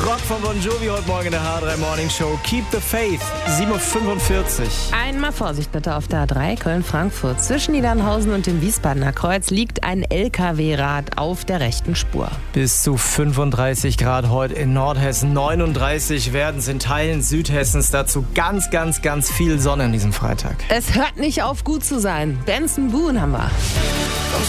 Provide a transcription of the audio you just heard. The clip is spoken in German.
Rock von Bon Jovi heute Morgen in der H3 Morning Show. Keep the Faith, 7.45 Uhr. Einmal Vorsicht bitte auf der A3 Köln-Frankfurt. Zwischen Niedernhausen und dem Wiesbadener Kreuz liegt ein LKW-Rad auf der rechten Spur. Bis zu 35 Grad heute in Nordhessen. 39 werden es in Teilen Südhessens. Dazu ganz, ganz, ganz viel Sonne an diesem Freitag. Es hört nicht auf, gut zu sein. Benson Boone haben wir.